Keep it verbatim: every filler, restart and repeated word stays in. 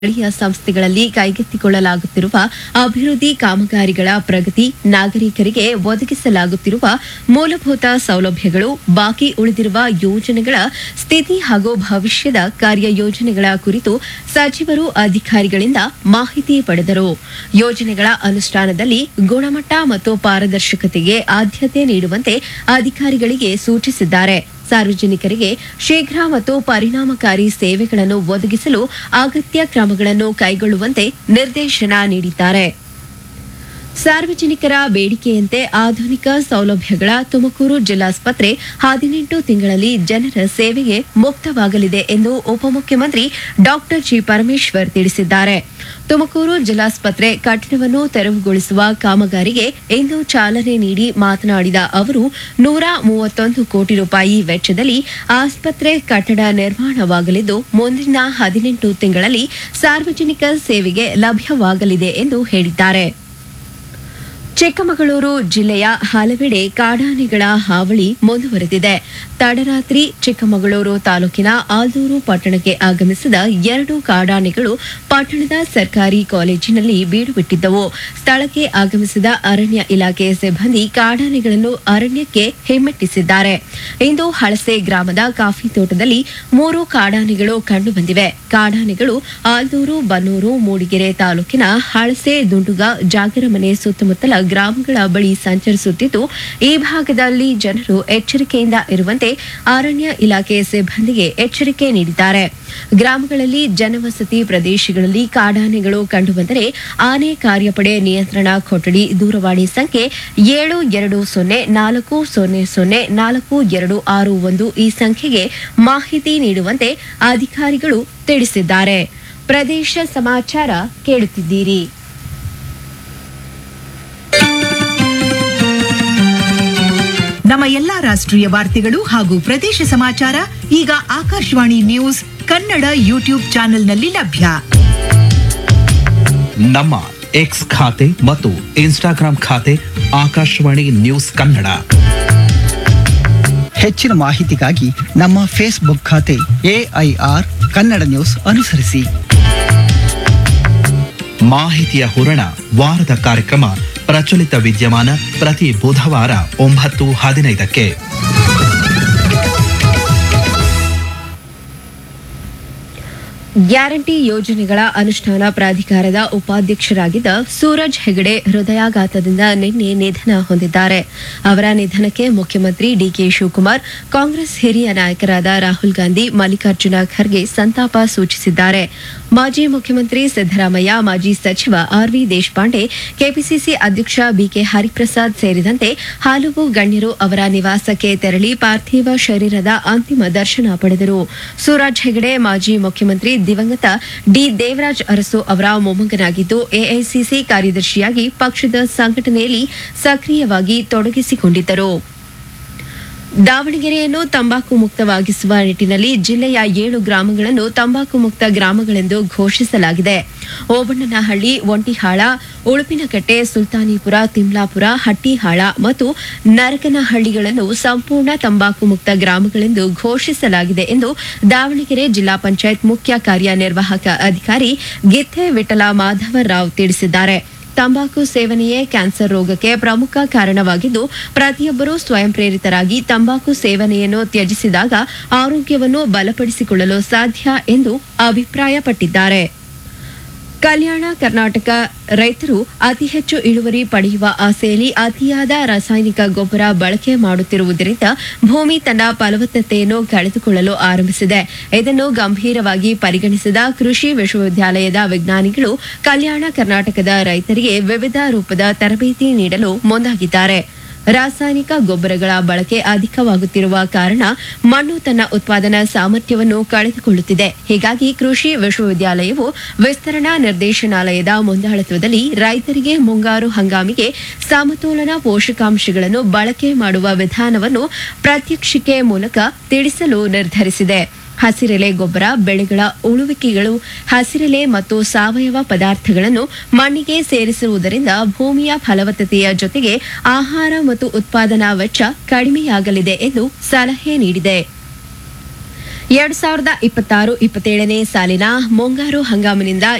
ಸ್ಥಳೀಯ ಸಂಸ್ಥೆಗಳಲ್ಲಿ ಕೈಗೆತ್ತಿಕೊಳ್ಳಲಾಗುತ್ತಿರುವ ಅಭಿವೃದ್ಧಿ ಕಾಮಗಾರಿಗಳ ಪ್ರಗತಿ, ನಾಗರಿಕರಿಗೆ ಒದಗಿಸಲಾಗುತ್ತಿರುವ ಮೂಲಭೂತ ಸೌಲಭ್ಯಗಳು, ಬಾಕಿ ಉಳಿದಿರುವ ಯೋಜನೆಗಳ ಸ್ಥಿತಿ ಹಾಗೂ ಭವಿಷ್ಯದ ಕಾರ್ಯಯೋಜನೆಗಳ ಕುರಿತು ಸಚಿವರು ಅಧಿಕಾರಿಗಳಿಂದ ಮಾಹಿತಿ ಪಡೆದರು. ಯೋಜನೆಗಳ ಅನುಷ್ಠಾನದಲ್ಲಿ ಗುಣಮಟ್ಟ ಮತ್ತು ಪಾರದರ್ಶಕತೆಗೆ ಆದ್ಯತೆ ನೀಡುವಂತೆ ಅಧಿಕಾರಿಗಳಿಗೆ ಸೂಚಿಸಿದ್ದಾರೆ. ಸಾರ್ವಜನಿಕರಿಗೆ ಶೀಘ್ರ ಮತ್ತು ಪರಿಣಾಮಕಾರಿ ಸೇವೆಗಳನ್ನು ಒದಗಿಸಲು ಅಗತ್ಯ ಕ್ರಮಗಳನ್ನು ಕೈಗೊಳ್ಳುವಂತೆ ನಿರ್ದೇಶನ ನೀಡಿದ್ದಾರೆ. ಸಾರ್ವಜನಿಕರ ಬೇಡಿಕೆಯಂತೆ ಆಧುನಿಕ ಸೌಲಭ್ಯಗಳ ತುಮಕೂರು ಜಿಲ್ಲಾಸ್ಪತ್ರೆ ಹದಿನೆಂಟು ತಿಂಗಳಲ್ಲಿ ಜನರ ಸೇವೆಗೆ ಮುಕ್ತವಾಗಲಿದೆ ಎಂದು ಉಪಮುಖ್ಯಮಂತ್ರಿ ಡಾಕ್ಟರ್ ಜಿ ಪರಮೇಶ್ವರ್ ತಿಳಿಸಿದ್ದಾರೆ. ತುಮಕೂರು ಜಿಲ್ಲಾಸ್ಪತ್ರೆ ಕಟ್ಟಡವನ್ನು ತೆರವುಗೊಳಿಸುವ ಕಾಮಗಾರಿಗೆ ಇಂದು ಚಾಲನೆ ನೀಡಿ ಮಾತನಾಡಿದ ಅವರು, ನೂರ ಮೂವತ್ತೊಂದು ಕೋಟಿ ರೂಪಾಯಿ ವೆಚ್ಚದಲ್ಲಿ ಆಸ್ಪತ್ರೆ ಕಟ್ಟಡ ನಿರ್ಮಾಣವಾಗಲಿದ್ದು ಮುಂದಿನ ಹದಿನೆಂಟು ತಿಂಗಳಲ್ಲಿ ಸಾರ್ವಜನಿಕ ಸೇವೆಗೆ ಲಭ್ಯವಾಗಲಿದೆ ಎಂದು ಹೇಳಿದ್ದಾರೆ. ಚಿಕ್ಕಮಗಳೂರು ಜಿಲ್ಲೆಯ ಹಲವೆಡೆ ಕಾಡಾನೆಗಳ ಹಾವಳಿ ಮುಂದುವರೆದಿದೆ. ತಡರಾತ್ರಿ ಚಿಕ್ಕಮಗಳೂರು ತಾಲೂಕಿನ ಆಲ್ದೂರು ಪಟ್ಟಣಕ್ಕೆ ಆಗಮಿಸಿದ ಎರಡು ಕಾಡಾನೆಗಳು ಪಟ್ಟಣದ ಸರ್ಕಾರಿ ಕಾಲೇಜಿನಲ್ಲಿ ಬೀಡು ಬಿಟ್ಟಿದ್ದವು. ಸ್ಥಳಕ್ಕೆ ಆಗಮಿಸಿದ ಅರಣ್ಯ ಇಲಾಖೆ ಸಿಬ್ಬಂದಿ ಕಾಡಾನೆಗಳನ್ನು ಅರಣ್ಯಕ್ಕೆ ಹಿಮ್ಮೆಟ್ಟಿಸಿದ್ದಾರೆ. ಇಂದು ಹಳಸೆ ಗ್ರಾಮದ ಕಾಫಿ ತೋಟದಲ್ಲಿ ಮೂರು ಕಾಡಾನೆಗಳು ಕಂಡುಬಂದಿವೆ. ಕಾಡಾನೆಗಳು ಆಲ್ದೂರು, ಬನ್ನೂರು, ಮೂಡಿಗೆರೆ ತಾಲೂಕಿನ ಹಳಸೆ, ದುಂಡುಗ, ಜಾಗರಮನೆ ಸುತ್ತಮುತ್ತಲ ಗ್ರಾಮಗಳ ಬಳಿ ಸಂಚರಿಸುತ್ತಿದ್ದು, ಈ ಭಾಗದಲ್ಲಿ ಜನರು ಎಚ್ಚರಿಕೆಯಿಂದ ಇರುವಂತೆ ಅರಣ್ಯ ಇಲಾಖೆ ಸಿಬ್ಬಂದಿಗೆ ಎಚ್ಚರಿಕೆ ನೀಡಿದ್ದಾರೆ. ಗ್ರಾಮಗಳಲ್ಲಿ ಜನವಸತಿ ಪ್ರದೇಶಗಳಲ್ಲಿ ಕಾಡಾನೆಗಳು ಕಂಡುಬಂದರೆ ಆನೆ ಕಾರ್ಯಪಡೆ ನಿಯಂತ್ರಣ ಕೊಠಡಿ ದೂರವಾಣಿ ಸಂಖ್ಯೆ ಏಳು ಎರಡು ಸೊನ್ನೆ ನಾಲ್ಕು ಸೊನ್ನೆ ಸೊನ್ನೆ ನಾಲ್ಕು ಎರಡು ಆರು ಒಂದು ಈ ಸಂಖ್ಯೆಗೆ ಮಾಹಿತಿ ನೀಡುವಂತೆ ಅಧಿಕಾರಿಗಳು ತಿಳಿಸಿದ್ದಾರೆ. ಪ್ರದೇಶ ಸಮಾಚಾರ ಕೇಳುತ್ತಿದ್ದೀರಿ. ನಮ್ಮ ಎಲ್ಲಾ ರಾಷ್ಟ್ರೀಯ ವಾರ್ತೆಗಳು ಹಾಗೂ ಪ್ರದೇಶ ಸಮಾಚಾರ ಈಗ ಆಕಾಶವಾಣಿ ನ್ಯೂಸ್ ಕನ್ನಡ ಯೂಟ್ಯೂಬ್ ಚಾನೆಲ್ನಲ್ಲಿ ಲಭ್ಯ. ನಮ್ಮ ಎಕ್ಸ್ ಖಾತೆ ಮತ್ತು ಇನ್ಸ್ಟಾಗ್ರಾಂ ಖಾತೆ ಆಕಾಶವಾಣಿ ನ್ಯೂಸ್ ಕನ್ನಡ. ಹೆಚ್ಚಿನ ಮಾಹಿತಿಗಾಗಿ ನಮ್ಮ ಫೇಸ್ಬುಕ್ ಖಾತೆ ಎಐಆರ್ ಕನ್ನಡ ನ್ಯೂಸ್ ಅನುಸರಿಸಿ. ಮಾಹಿತಿಯ ಹೂರಣ ವಾರದ ಕಾರ್ಯಕ್ರಮ ಪ್ರಚಲಿತ ವಿದ್ಯಮಾನ ಪ್ರತಿ ಬುಧವಾರ ಒಂಬತ್ತು ಹದಿನೈದಕ್ಕೆ. ಗ್ಯಾರಂಟಿ ಯೋಜನೆಗಳ ಅನುಷ್ಠಾನ ಪ್ರಾಧಿಕಾರದ ಉಪಾಧ್ಯಕ್ಷರಾಗಿದ್ದ ಸೂರಜ್ ಹೆಗಡೆ ಹೃದಯಾಘಾತದಿಂದ ನಿನ್ನೆ ನಿಧನ ಹೊಂದಿದ್ದಾರೆ. ಅವರ ನಿಧನಕ್ಕೆ ಮುಖ್ಯಮಂತ್ರಿ ಡಿಕೆ ಶಿವಕುಮಾರ್, ಕಾಂಗ್ರೆಸ್ ಹಿರಿಯ ನಾಯಕರಾದ ರಾಹುಲ್ ಗಾಂಧಿ, ಮಲ್ಲಿಕಾರ್ಜುನ ಖರ್ಗೆ ಸಂತಾಪ ಸೂಚಿಸಿದ್ದಾರೆ. ಮಾಜಿ ಮುಖ್ಯಮಂತ್ರಿ ಸಿದ್ದರಾಮಯ್ಯ, ಮಾಜಿ ಸಚಿವ ಆರ್ ವಿ ದೇಶಪಾಂಡೆ, ಕೆಪಿಸಿಸಿ ಅಧ್ಯಕ್ಷ ಬಿಕೆ ಹರಿಪ್ರಸಾದ್ ಸೇರಿದಂತೆ ಹಲವು ಗಣ್ಯರು ಅವರ ನಿವಾಸಕ್ಕೆ ತೆರಳಿ ಪಾರ್ಥಿವ ಶರೀರದ ಅಂತಿಮ ದರ್ಶನ ಪಡೆದರು. ಸೂರಜ್ ಹೆಗಡೆ ಮಾಜಿ ಮುಖ್ಯಮಂತ್ರಿ ದಿವಂಗತ ಡಿ ದೇವರಾಜ್ ಅರಸು ಅವರ ಮೊಮ್ಮಗನಾಗಿದ್ದು, ಎಐಸಿಸಿ ಕಾರ್ಯದರ್ಶಿಯಾಗಿ ಪಕ್ಷದ ಸಂಘಟನೆಯಲ್ಲಿ ಸಕ್ರಿಯವಾಗಿ ತೊಡಗಿಸಿಕೊಂಡಿದ್ದರು. ದಾವಣಗೆರೆಯನ್ನು ತಂಬಾಕು ಮುಕ್ತವಾಗಿಸುವ ನಿಟ್ಟಿನಲ್ಲಿ ಜಿಲ್ಲೆಯ ಏಳು ಗ್ರಾಮಗಳನ್ನು ತಂಬಾಕು ಮುಕ್ತ ಗ್ರಾಮಗಳೆಂದು ಘೋಷಿಸಲಾಗಿದೆ. ಓಬಣ್ಣನಹಳ್ಳಿ, ಒಂಟಿಹಾಳ, ಉಳುಪಿನಕಟ್ಟೆ, ಸುಲ್ತಾನಿಪುರ, ತಿಮ್ಲಾಪುರ, ಹಟ್ಟಿಹಾಳ ಮತ್ತು ನರಕನಹಳ್ಳಿಗಳನ್ನು ಸಂಪೂರ್ಣ ತಂಬಾಕು ಮುಕ್ತ ಗ್ರಾಮಗಳೆಂದು ಘೋಷಿಸಲಾಗಿದೆ ಎಂದು ದಾವಣಗೆರೆ ಜಿಲ್ಲಾ ಪಂಚಾಯತ್ ಮುಖ್ಯ ಕಾರ್ಯನಿರ್ವಾಹಕ ಅಧಿಕಾರಿ ಗಿಥೆ ವಿಠಲ ಮಾಧವರಾವ್ ತಿಳಿಸಿದ್ದಾರೆ. ತಂಬಾಕು ಸೇವನೆಯೇ ಕ್ಯಾನ್ಸರ್ ರೋಗಕ್ಕೆ ಪ್ರಮುಖ ಕಾರಣವಾಗಿದ್ದು, ಪ್ರತಿಯೊಬ್ಬರೂ ಸ್ವಯಂ ಪ್ರೇರಿತರಾಗಿ ತಂಬಾಕು ಸೇವನೆಯನ್ನು ತ್ಯಜಿಸಿದಾಗ ಆರೋಗ್ಯವನ್ನು ಬಲಪಡಿಸಿಕೊಳ್ಳಲು ಸಾಧ್ಯ ಎಂದು ಅಭಿಪ್ರಾಯಪಟ್ಟಿದ್ದಾರೆ. ಕಲ್ಯಾಣ ಕರ್ನಾಟಕ ರೈತರು ಅತಿ ಹೆಚ್ಚು ಇಳುವರಿ ಪಡೆಯುವ ಆಸೆಯಲ್ಲಿ ಅತಿಯಾದ ರಾಸಾಯನಿಕ ಗೊಬ್ಬರ ಬಳಕೆ ಮಾಡುತ್ತಿರುವುದರಿಂದ ಭೂಮಿ ತನ್ನ ಫಲವತ್ತತೆಯನ್ನು ಕಳೆದುಕೊಳ್ಳಲು ಆರಂಭಿಸಿದೆ. ಇದನ್ನು ಗಂಭೀರವಾಗಿ ಪರಿಗಣಿಸಿದ ಕೃಷಿ ವಿಶ್ವವಿದ್ಯಾಲಯದ ವಿಜ್ಞಾನಿಗಳು ಕಲ್ಯಾಣ ಕರ್ನಾಟಕದ ರೈತರಿಗೆ ವಿವಿಧ ರೂಪದ ತರಬೇತಿ ನೀಡಲು ಮುಂದಾಗಿದ್ದಾರೆ. ರಾಸಾಯನಿಕ ಗೊಬ್ಬರಗಳ ಬಳಕೆ ಅಧಿಕವಾಗುತ್ತಿರುವ ಕಾರಣ ಮಣ್ಣು ತನ್ನ ಉತ್ಪಾದನಾ ಸಾಮರ್ಥ್ಯವನ್ನು ಕಳೆದುಕೊಳ್ಳುತ್ತಿದೆ. ಹೀಗಾಗಿ ಕೃಷಿ ವಿಶ್ವವಿದ್ಯಾಲಯವು ವಿಸ್ತರಣಾ ನಿರ್ದೇಶನಾಲಯದ ಮುಂದಾಳತ್ವದಲ್ಲಿ ರೈತರಿಗೆ ಮುಂಗಾರು ಹಂಗಾಮಿಗೆ ಸಮತೋಲನ ಪೋಷಕಾಂಶಗಳನ್ನು ಬಳಕೆ ಮಾಡುವ ವಿಧಾನವನ್ನು ಪ್ರಾತ್ಯಕ್ಷಿಕೆ ಮೂಲಕ ತಿಳಿಸಲು ನಿರ್ಧರಿಸಿದೆ. ಹಸಿರೆಲೆ ಗೊಬ್ಬರ, ಬೆಳೆಗಳ ಉಳುವಿಕೆಗಳು, ಹಸಿರೆಲೆ ಮತ್ತು ಸಾವಯವ ಪದಾರ್ಥಗಳನ್ನು ಮಣ್ಣಿಗೆ ಸೇರಿಸುವುದರಿಂದ ಭೂಮಿಯ ಫಲವತ್ತತೆಯ ಜೊತೆಗೆ ಆಹಾರ ಮತ್ತು ಉತ್ಪಾದನಾ ವೆಚ್ಚ ಕಡಿಮೆಯಾಗಲಿದೆ ಎಂದು ಸಲಹೆ ನೀಡಿದೆ. ಎರಡ್ ಸಾವಿರದ ಇಪ್ಪತ್ತಾರು ಇಪ್ಪತ್ತೇಳನೇ ಸಾಲಿನ ಮುಂಗಾರು ಹಂಗಾಮಿನಿಂದ